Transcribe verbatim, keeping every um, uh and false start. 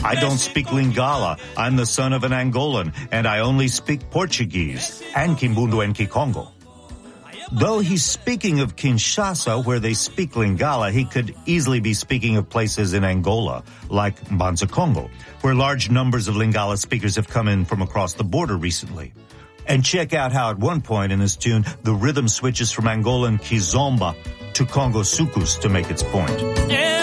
I don't speak Lingala. I'm the son of an Angolan, and I only speak Portuguese and Kimbundu and Kikongo. Though he's speaking of Kinshasa, where they speak Lingala, he could easily be speaking of places in Angola, like Mbanza Congo, where large numbers of Lingala speakers have come in from across the border recently. And check out how at one point in this tune, the rhythm switches from Angolan Kizomba to Congo Sukus to make its point.